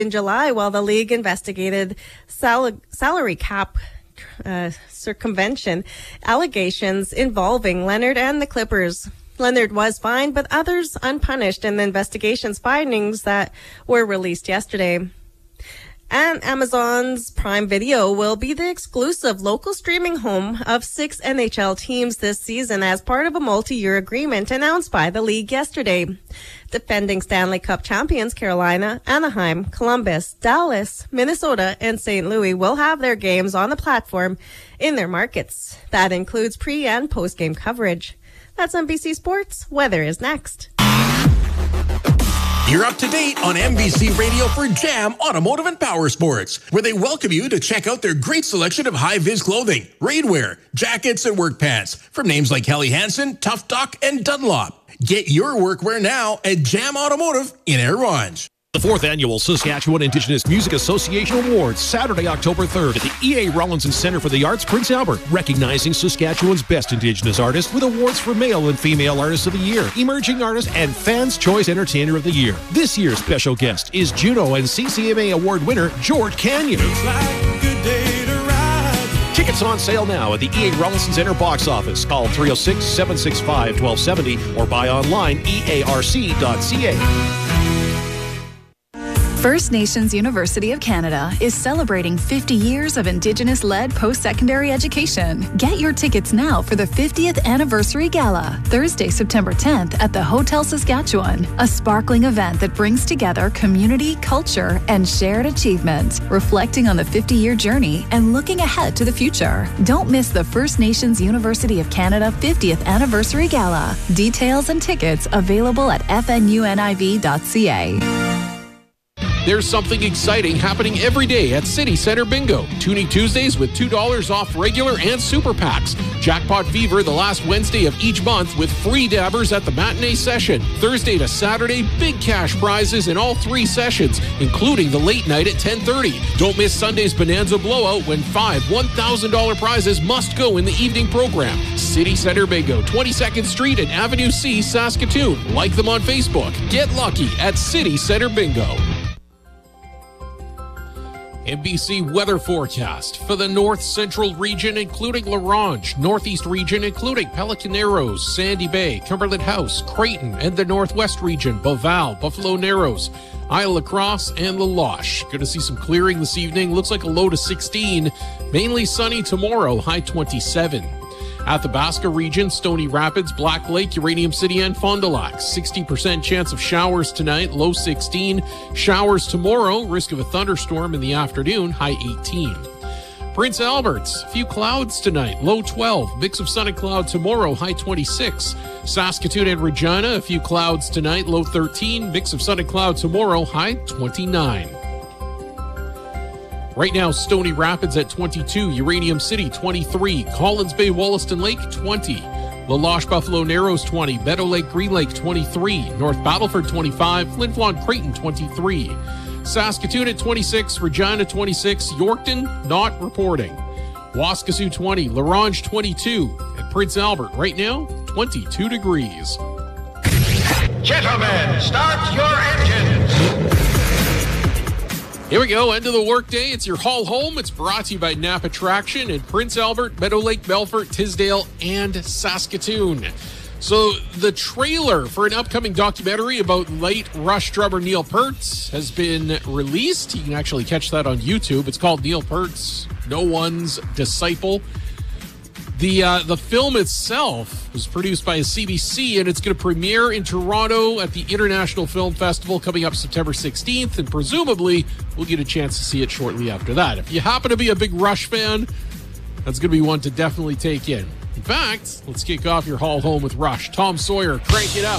in July while the league investigated salary cap circumvention allegations involving Leonard and the Clippers. Leonard was fined, but others unpunished in the investigation's findings that were released yesterday. And Amazon's Prime Video will be the exclusive local streaming home of 6 NHL teams this season as part of a multi-year agreement announced by the league yesterday. Defending Stanley Cup champions Carolina, Anaheim, Columbus, Dallas, Minnesota, and St. Louis will have their games on the platform in their markets. That includes pre- and post-game coverage. That's NBC Sports. Weather is next. You're up to date on NBC Radio for Jam Automotive and Power Sports, where they welcome you to check out their great selection of high-vis clothing, rainwear, jackets, and work pants from names like Helly Hansen, Tough Duck, and Dunlop. Get your workwear now at Jam Automotive in Air Ronge. The 4th Annual Saskatchewan Indigenous Music Association Awards, Saturday, October 3rd at the E.A. Rawlinson Centre for the Arts, Prince Albert, recognizing Saskatchewan's best Indigenous artists with awards for Male and Female Artists of the Year, Emerging Artist, and Fans' Choice Entertainer of the Year. This year's special guest is Juno and CCMA Award winner George Canyon. Tickets on sale now at the E.A. Rawlinson Centre box office. Call 306-765-1270 or buy online earc.ca. First Nations University of Canada is celebrating 50 years of Indigenous-led post-secondary education. Get your tickets now for the 50th Anniversary Gala, Thursday, September 10th at the Hotel Saskatchewan, a sparkling event that brings together community, culture, and shared achievement, reflecting on the 50-year journey and looking ahead to the future. Don't miss the First Nations University of Canada 50th Anniversary Gala. Details and tickets available at fnuniv.ca. There's something exciting happening every day at City Centre Bingo. Tuning Tuesdays with $2 off regular and super packs. Jackpot Fever the last Wednesday of each month with free dabbers at the matinee session. Thursday to Saturday, big cash prizes in all 3 sessions, including the late night at 10:30. Don't miss Sunday's Bonanza Blowout when 5 $1,000 prizes must go in the evening program. City Centre Bingo, 22nd Street and Avenue C, Saskatoon. Like them on Facebook. Get lucky at City Centre Bingo. NBC weather forecast for the North Central region, including La Ronge, Northeast region, including Pelican Narrows, Sandy Bay, Cumberland House, Creighton, and the Northwest region, Beauval, Buffalo Narrows, Isle La Crosse, and La Loche. Going to see some clearing this evening. Looks like a low to 16. Mainly sunny tomorrow, high 27. Athabasca region, Stony Rapids, Black Lake, Uranium City, and Fond du Lac. 60% chance of showers tonight, low 16. Showers tomorrow, risk of a thunderstorm in the afternoon, high 18. Prince Albert's, few clouds tonight, low 12. Mix of sun and cloud tomorrow, high 26. Saskatoon and Regina, a few clouds tonight, low 13. Mix of sun and cloud tomorrow, high 29. Right now, Stony Rapids at 22, Uranium City 23, Collins Bay, Wollaston Lake 20, La Loche, Buffalo Narrows 20, Meadow Lake, Green Lake 23, North Battleford 25, Flin Flon, Creighton 23, Saskatoon at 26, Regina 26, Yorkton not reporting, Waskesiu 20, La Ronge 22, and Prince Albert right now 22 degrees. Gentlemen, start your engines. Here we go, end of the workday. It's your haul home. It's brought to you by Napa Traction in Prince Albert, Meadow Lake, Belfort, Tisdale, and Saskatoon. So the trailer for an upcoming documentary about late Rush drummer Neil Peart has been released. You can actually catch that on YouTube. It's called Neil Peart's No One's Disciple. The film itself was produced by CBC, and it's going to premiere in Toronto at the International Film Festival coming up September 16th, and presumably we'll get a chance to see it shortly after that. If you happen to be a big Rush fan, that's going to be one to definitely take in. In fact, let's kick off your haul home with Rush. Tom Sawyer, crank it up.